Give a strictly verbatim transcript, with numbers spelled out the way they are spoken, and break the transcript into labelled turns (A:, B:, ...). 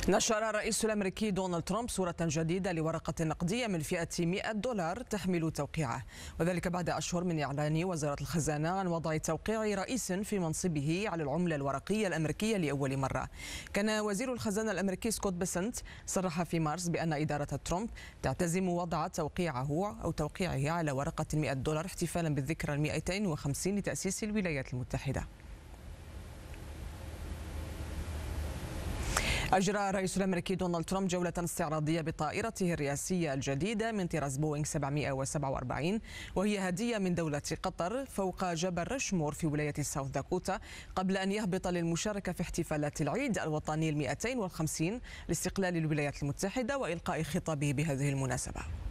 A: نشر الرئيس الأمريكي دونالد ترامب صورة جديدة لورقة نقدية من فئة مئة دولار تحمل توقيعه، وذلك بعد أشهر من إعلان وزارة الخزانة عن وضع توقيع رئيس في منصبه على العملة الورقية الأمريكية لأول مرة. كان وزير الخزانة الأمريكي سكوت بيسنت صرح في مارس بأن إدارة ترامب تعتزم وضع توقيعه أو توقيعه على ورقة مئة دولار احتفالا بالذكرى المئتين وخمسين لتأسيس الولايات المتحدة. أجرى الرئيس الأمريكي دونالد ترامب جولة استعراضية بطائرته الرئاسية الجديدة من طراز بوينغ سبعمئة وسبعة وأربعين، وهي هدية من دولة قطر، فوق جبل رشمور في ولاية ساوث داكوتا، قبل أن يهبط للمشاركة في احتفالات العيد الوطني المئتين والخمسين لاستقلال الولايات المتحدة وإلقاء خطابه بهذه المناسبة.